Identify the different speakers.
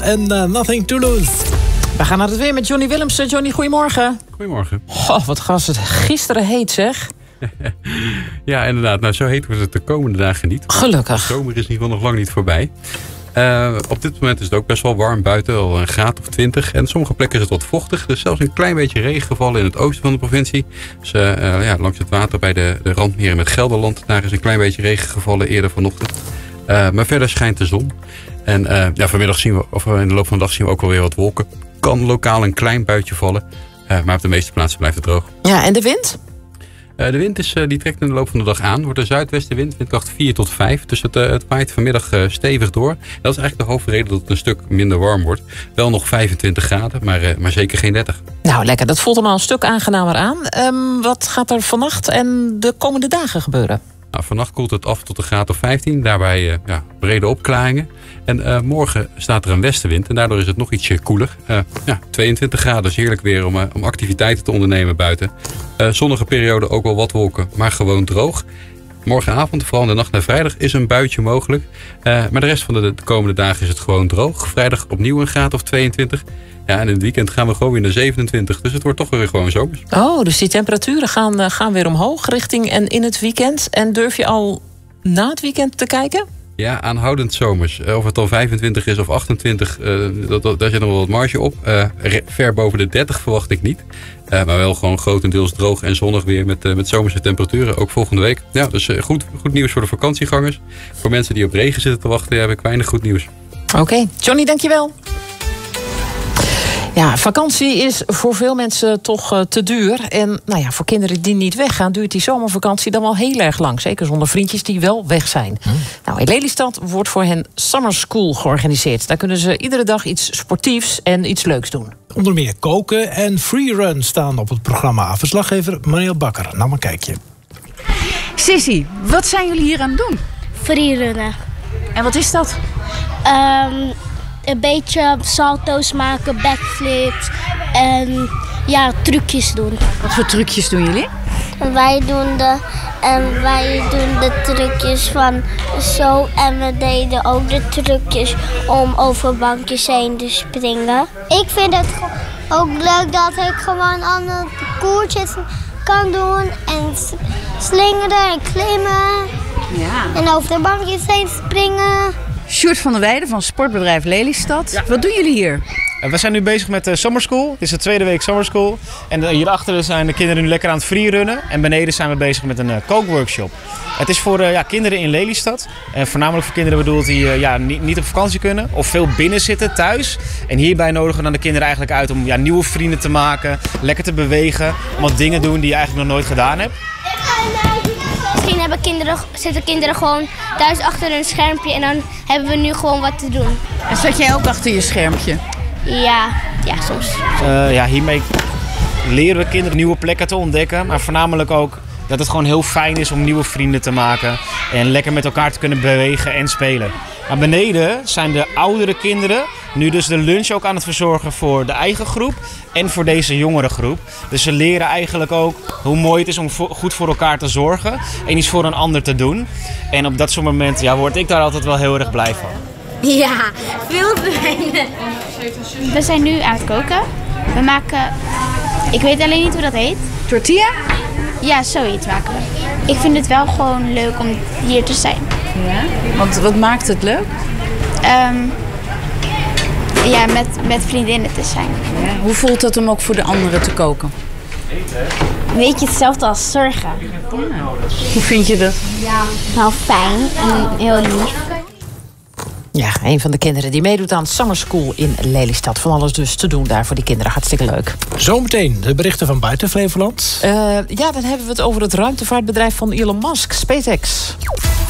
Speaker 1: En Nothing to Lose.
Speaker 2: We gaan naar het weer met Johnny Willemsen. Johnny, goedemorgen.
Speaker 3: Goedemorgen.
Speaker 2: Oh, wat was het gisteren heet, zeg.
Speaker 3: Ja, inderdaad. Nou, zo heet wordt het de komende dagen niet.
Speaker 2: Gelukkig.
Speaker 3: De zomer is in ieder geval nog lang niet voorbij. Op dit moment is het ook best wel warm buiten, al een graad of 20. En op sommige plekken is het wat vochtig. Dus zelfs een klein beetje regen gevallen in het oosten van de provincie. Dus langs het water bij de randmeren met Gelderland. Daar is een klein beetje regen gevallen eerder vanochtend. Maar verder schijnt de zon. En vanmiddag zien we, of in de loop van de dag zien we ook alweer wat wolken. Kan lokaal een klein buitje vallen. Maar op de meeste plaatsen blijft het droog.
Speaker 2: Ja, en de wind?
Speaker 3: De wind die trekt in de loop van de dag aan. Wordt een zuidwestenwind, windkracht 4 tot 5. Dus het waait vanmiddag stevig door. Dat is eigenlijk de hoofdreden dat het een stuk minder warm wordt. Wel nog 25 graden, maar zeker geen 30.
Speaker 2: Nou, lekker. Dat voelt allemaal een stuk aangenamer aan. Wat gaat er vannacht en de komende dagen gebeuren?
Speaker 3: Nou, vannacht koelt het af tot een graad of 15. Daarbij brede opklaringen. En morgen staat er een westenwind. En daardoor is het nog ietsje koeler. 22 graden is heerlijk weer om activiteiten te ondernemen buiten. Zonnige periode ook wel wat wolken, maar gewoon droog. Morgenavond, vooral in de nacht naar vrijdag, is een buitje mogelijk. Maar de rest van de komende dagen is het gewoon droog. Vrijdag opnieuw een graad of 22. Ja, en in het weekend gaan we gewoon weer naar 27. Dus het wordt toch weer gewoon zomers.
Speaker 2: Oh, dus die temperaturen gaan weer omhoog richting en in het weekend. En durf je al na het weekend te kijken?
Speaker 3: Ja, aanhoudend zomers. Of het al 25 is of 28, daar zit nog wel wat marge op. Ver boven de 30 verwacht ik niet. Maar wel gewoon grotendeels droog en zonnig weer met zomerse temperaturen. Ook volgende week. Ja, dus goed nieuws voor de vakantiegangers. Voor mensen die op regen zitten te wachten, heb ik weinig goed nieuws.
Speaker 2: Oké, Johnny, dankjewel. Ja, vakantie is voor veel mensen toch te duur. En voor kinderen die niet weggaan, duurt die zomervakantie dan wel heel erg lang. Zeker zonder vriendjes die wel weg zijn. Nou, in Lelystad wordt voor hen Summer School georganiseerd. Daar kunnen ze iedere dag iets sportiefs en iets leuks doen.
Speaker 1: Onder meer koken en freerun staan op het programma. Verslaggever Mariel Bakker, nou maar kijkje.
Speaker 4: Sissy, wat zijn jullie hier aan het doen?
Speaker 5: Freerunnen.
Speaker 4: En wat is dat?
Speaker 5: Een beetje salto's maken, backflips en trucjes doen.
Speaker 4: Wat voor trucjes doen jullie?
Speaker 5: Wij doen de trucjes van zo en we deden ook de trucjes om over bankjes heen te springen. Ik vind het ook leuk dat ik gewoon andere koertjes kan doen en slingeren en klimmen.
Speaker 4: Ja.
Speaker 5: En over de bankjes heen springen.
Speaker 4: Sjoerd van der Weijden van sportbedrijf Lelystad. Ja. Wat doen jullie hier?
Speaker 6: We zijn nu bezig met Summer School. Het is de tweede week Summer School. En hierachter zijn de kinderen nu lekker aan het freerunnen. En beneden zijn we bezig met een kookworkshop. Het is voor kinderen in Lelystad. En voornamelijk voor kinderen bedoeld die niet op vakantie kunnen. Of veel binnen zitten thuis. En hierbij nodigen we dan de kinderen eigenlijk uit om nieuwe vrienden te maken. Lekker te bewegen. Om wat dingen te doen die je eigenlijk nog nooit gedaan hebt.
Speaker 5: Misschien zitten kinderen gewoon thuis achter een schermpje en dan hebben we nu gewoon wat te doen.
Speaker 4: En zat jij ook achter je schermpje?
Speaker 5: Ja soms.
Speaker 6: Hiermee leren we kinderen nieuwe plekken te ontdekken. Maar voornamelijk ook dat het gewoon heel fijn is om nieuwe vrienden te maken. En lekker met elkaar te kunnen bewegen en spelen. Maar beneden zijn de oudere kinderen nu dus de lunch ook aan het verzorgen voor de eigen groep en voor deze jongere groep. Dus ze leren eigenlijk ook hoe mooi het is om goed voor elkaar te zorgen en iets voor een ander te doen. En op dat soort momenten word ik daar altijd wel heel erg blij van.
Speaker 5: Ja, veel fijner.
Speaker 7: We zijn nu aan het koken. We maken, ik weet alleen niet hoe dat heet.
Speaker 4: Tortilla?
Speaker 7: Ja, zoiets maken we. Ik vind het wel gewoon leuk om hier te zijn.
Speaker 4: Ja? Want wat maakt het leuk?
Speaker 7: Met vriendinnen te zijn.
Speaker 4: Ja. Hoe voelt het om ook voor de anderen te koken?
Speaker 5: Een beetje hetzelfde als zorgen.
Speaker 4: Ja. Hoe vind je dat?
Speaker 5: Ja, nou fijn en heel lief.
Speaker 2: Ja, een van de kinderen die meedoet aan Summer School in Lelystad. Van alles dus te doen daar voor die kinderen. Hartstikke leuk.
Speaker 1: Zometeen de berichten van buiten Flevoland.
Speaker 2: Dan hebben we het over het ruimtevaartbedrijf van Elon Musk, SpaceX.